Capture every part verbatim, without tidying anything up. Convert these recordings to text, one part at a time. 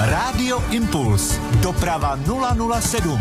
Rádio Impuls. Doprava nula nula sedm.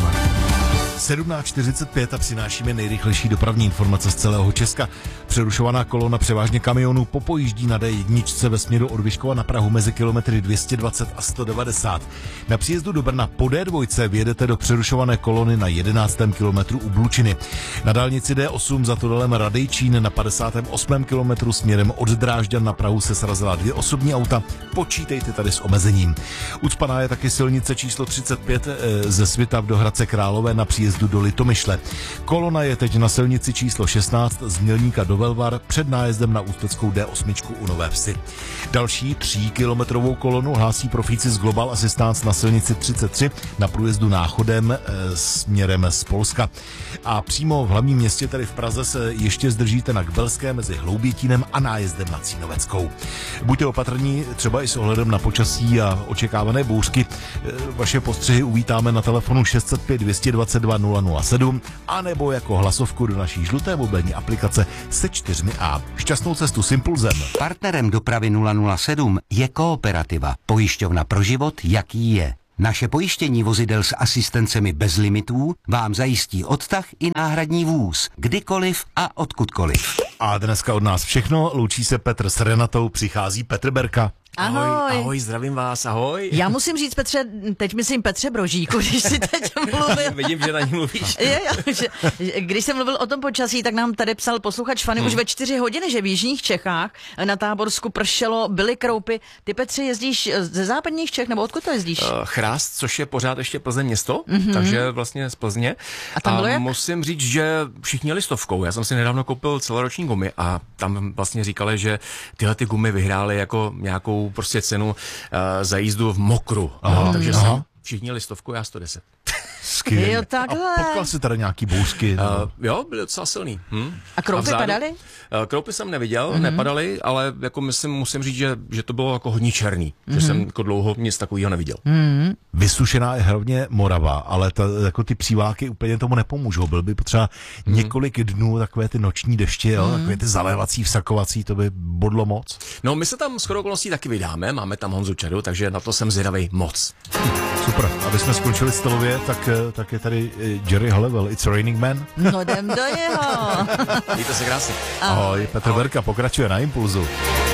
sedmnáct čtyřicet pět a přinášíme nejrychlejší dopravní informace z celého Česka. Přerušovaná kolona převážně kamionů popojíždí na D jedna ve směru od Vyškova na Prahu mezi kilometry dvě stě dvacet a sto devadesát. Na příjezdu do Brna po D dva vjedete do přerušované kolony na jedenáctém kilometru u Blučiny. Na dálnici D osm za tunelem Radejčín na padesátém osmém kilometru směrem od Drážďan na Prahu se srazila dvě osobní auta. Počítejte tady s omezením. Ucpaná je taky silnice číslo třicet pět ze Svitav do Hradce Králové na příjezdu do Litomyšle. Kolona je teď na silnici číslo šestnáct z Mělníka do Velvar před nájezdem na Ústeckou D osm u Nové Vsi. Další tříkilometrovou kolonu hlásí profíci z Global Assistance na silnici třicet tři na průjezdu Náchodem e, směrem z Polska. A přímo v hlavním městě, tedy v Praze, se ještě zdržíte na Kbelské mezi Hloubětínem a nájezdem na Cínoveckou. Buďte opatrní, třeba i s ohledem na počasí a očekávané bouřky. E, vaše postřehy uvítáme na telefonu šest set pět dvě dvacet dva nula nula sedm a nebo jako hlasovku do naší žluté mobilní aplikace se čtyřmi A. Šťastnou cestu s Impulzem. Partnerem dopravy nula nula sedm je Kooperativa, pojišťovna pro život, jaký je. Naše pojištění vozidel s asistencemi bez limitů vám zajistí odtah i náhradní vůz, kdykoliv a odkudkoliv. A dneska od nás všechno, loučí se Petr s Renatou, přichází Petr Berka. Ahoj. Ahoj, ahoj, zdravím vás, ahoj. Já musím říct, Petře, teď myslím Petře Brožíku, když si teď mluvil. Vidím, že na ní mluvíš. Je, je, že, když jsem mluvil o tom počasí, tak nám tady psal posluchač Fany hmm. už ve čtyři hodiny, že v jižních Čechách na Táborsku pršelo, byly kroupy. Ty, Petře, jezdíš ze západních Čech, nebo odkud to jezdíš? Uh, Chrást, což je pořád ještě Plzeň město, mm-hmm. takže vlastně z Plzně. A tam bylo a jak? musím říct, že všichni jeli stovkou. Já jsem si nedávno koupil celoroční gumy a tam vlastně říkali, že tyhle ty gumy vyhrály jako nějakou prostě cenu Uh, za jízdu v mokru. Aha, no, takže aha. jsem všichni listovku, já sto deset. Skvělý. Jo, takhle. A potkal jsi tady nějaký bouřky? Uh, jo, byly docela silný. Hm? A kroupy a padaly? Uh, kroupy jsem neviděl, mm-hmm. nepadaly, ale jako myslím, musím říct, že, že to bylo jako hodně černý. Mm-hmm. Že jsem jako dlouho nic takového neviděl. Mm-hmm. Vysušená je hlavně Morava, ale ta, jako ty příváky úplně tomu nepomůžou. Byl by potřeba mm-hmm. několik dnů takové ty noční deště, jo, mm-hmm. takové ty zalévací, vsakovací, to by bodlo moc. No, my se tam shodou okolností taky vydáme, máme tam Honzu Čadu, takže na to jsem zvědavej moc. Super, aby jsme skončili stylově, tak, tak je tady Jerry Halliwell, It's Raining Man. No jdem do něho. Mějte se krásně. Ahoj, Petr Berka pokračuje na Impulzu.